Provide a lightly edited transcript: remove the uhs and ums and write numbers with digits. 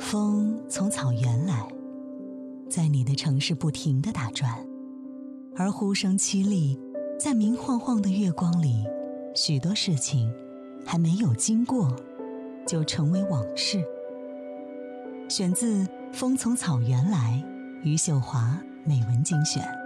风从草原来，在你的城市不停地打转，而呼声凄厉，在明晃晃的月光里，许多事情还没有经过，就成为往事。选自《风从草原来》，余秀华美文精选。